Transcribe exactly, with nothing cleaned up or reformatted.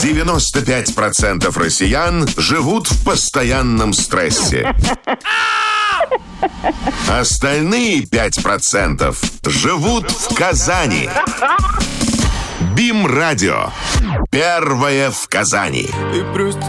девяносто пять процентов россиян живут в постоянном стрессе. Остальные пять процентов живут в Казани. БИМ-радио. Первое в Казани. Ты просто